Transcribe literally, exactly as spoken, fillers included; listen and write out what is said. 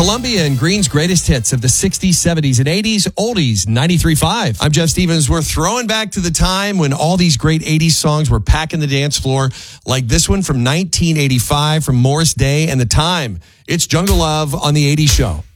Columbia and Green's greatest hits of the sixties, seventies, and eighties, oldies, ninety-three point five. I'm Jeff Stevens. We're throwing back to the time when all these great eighties songs were packing the dance floor, like this one from nineteen eighty-five from Morris Day and The Time. It's Jungle Love on the eighties Show.